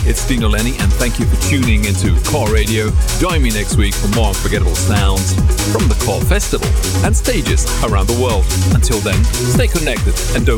It's Dino Lenny, and thank you for tuning into Core Radio. Join me next week for more unforgettable sounds from the Core Festival and stages around the world. Until then, stay connected and don't